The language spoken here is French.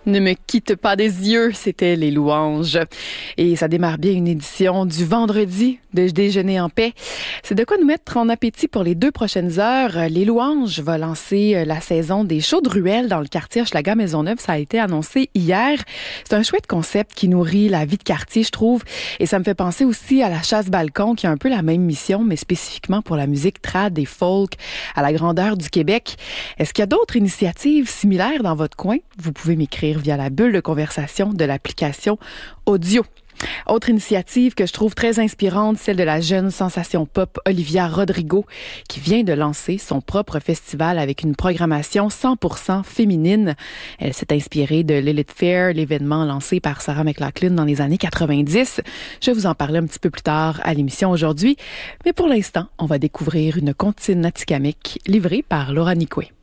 Ne me quitte pas des yeux, c'était Les Louanges. Et ça démarre bien une édition du vendredi de Déjeuner en paix. C'est de quoi nous mettre en appétit pour les 2 prochaines heures. Les Louanges va lancer la saison des shows de ruelles dans le quartier Hochelaga-Maisonneuve. Ça a été annoncé hier. C'est un chouette concept qui nourrit la vie de quartier, je trouve. Et ça me fait penser aussi à la Chasse-Balcon qui a un peu la même mission, mais spécifiquement pour la musique trad et folk à la grandeur du Québec. Est-ce qu'il y a d'autres initiatives similaires dans votre coin? Vous pouvez m'écrire via la bulle de conversation de l'application audio. Autre initiative que je trouve très inspirante, celle de la jeune sensation pop Olivia Rodrigo, qui vient de lancer son propre festival avec une programmation 100% féminine. Elle s'est inspirée de Lilith Fair, l'événement lancé par Sarah McLachlan dans les années 90. Je vais vous en parler un petit peu plus tard à l'émission aujourd'hui. Mais pour l'instant, on va découvrir une comptine atikamekw livrée par Laura Nicoué.